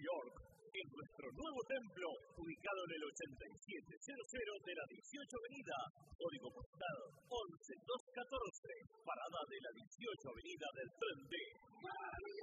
York, en nuestro nuevo templo, ubicado en el 8700 de la 18 Avenida, código postal 11214, parada de la 18 Avenida del Tren D.